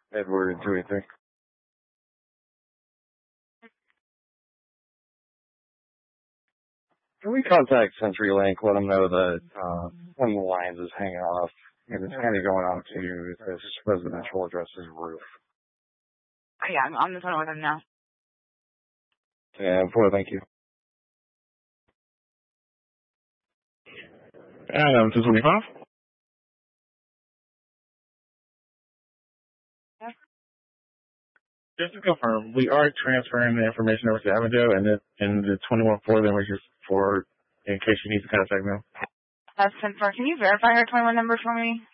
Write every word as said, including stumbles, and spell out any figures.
Edward two eighty-three. Can we contact CenturyLink, let them know that uh, one of the lines is hanging off, and it's kind of going on to this residential address's roof? Oh, yeah, I'm on the phone with him now. Yeah, boy, thank you. Adam, two twenty-five? Yeah. Just to confirm, we are transferring the information over to Avondale, and then in the twenty-one four, then we're here for, in case you need to contact them. That's ten four. Can you verify her twenty-one number for me?